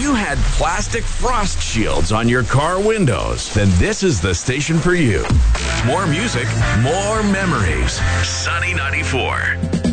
you had plastic frost shields on your car windows, then this is the station for you. More music, more memories. Sunny 94.